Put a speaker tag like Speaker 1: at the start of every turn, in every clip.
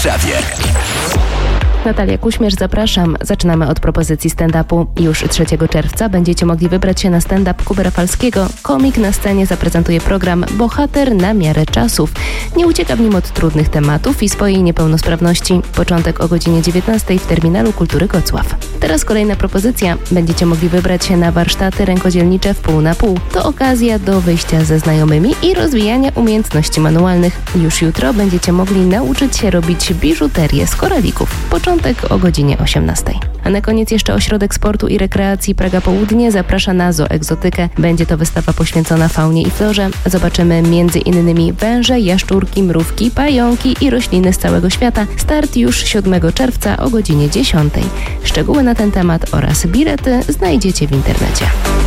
Speaker 1: Warszawie.
Speaker 2: Natalia Kuśmierz, zapraszam. Zaczynamy od propozycji stand-upu. Już 3 czerwca będziecie mogli wybrać się na stand-up Kuby Rafalskiego. Komik na scenie zaprezentuje program Bohater na miarę czasów. Nie ucieka w nim od trudnych tematów i swojej niepełnosprawności. Początek o godzinie 19 w Terminalu Kultury Gocław. Teraz kolejna propozycja. Będziecie mogli wybrać się na warsztaty rękodzielnicze w pół na pół. To okazja do wyjścia ze znajomymi i rozwijania umiejętności manualnych. Już jutro będziecie mogli nauczyć się robić biżuterię z koralików. Początek o godzinie 18. A na koniec jeszcze Ośrodek Sportu i Rekreacji Praga Południe zaprasza na Zoegzotykę. Będzie to wystawa poświęcona faunie i florze. Zobaczymy m.in. węże, jaszczurki, mrówki, pająki i rośliny z całego świata. Start już 7 czerwca o godzinie 10. Szczegóły na ten temat oraz bilety znajdziecie w internecie.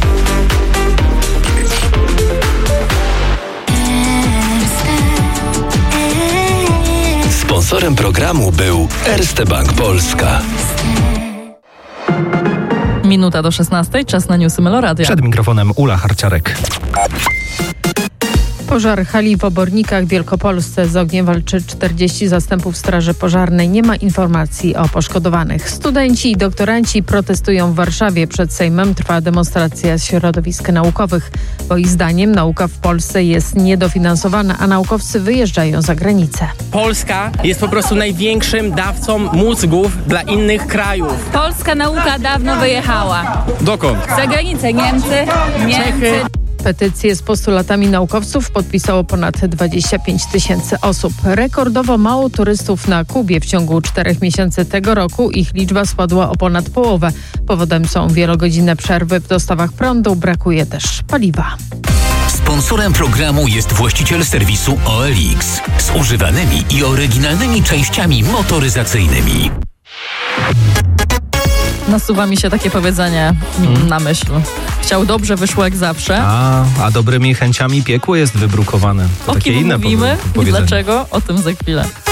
Speaker 1: Sponsorem programu był Erste Bank Polska.
Speaker 3: Minuta do 16, czas na newsy Meloradia.
Speaker 4: Przed mikrofonem Ula Harciarek.
Speaker 5: Pożar hali w Obornikach w Wielkopolsce. Z ogniem walczy 40 zastępów Straży Pożarnej. Nie ma informacji o poszkodowanych. Studenci i doktoranci protestują w Warszawie. Przed Sejmem trwa demonstracja środowisk naukowych, bo ich zdaniem nauka w Polsce jest niedofinansowana, a naukowcy wyjeżdżają za granicę.
Speaker 6: Polska jest po prostu największym dawcą mózgów dla innych krajów.
Speaker 7: Polska nauka dawno wyjechała.
Speaker 6: Dokąd?
Speaker 7: Za granicę. Niemcy.
Speaker 5: Petycję z postulatami naukowców podpisało ponad 25 000 osób. Rekordowo mało turystów na Kubie w ciągu 4 miesięcy tego roku. Ich liczba spadła o ponad połowę. Powodem są wielogodzinne przerwy w dostawach prądu. Brakuje też paliwa.
Speaker 1: Sponsorem programu jest właściciel serwisu OLX z używanymi i oryginalnymi częściami motoryzacyjnymi.
Speaker 3: Nasuwa mi się takie powiedzenie na myśl. Chciał dobrze, wyszło jak zawsze.
Speaker 4: A dobrymi chęciami piekło jest wybrukowane. To
Speaker 3: O
Speaker 4: takie
Speaker 3: kim
Speaker 4: inne
Speaker 3: mówimy i
Speaker 4: powiedzenie.
Speaker 3: dlaczego? O tym za chwilę.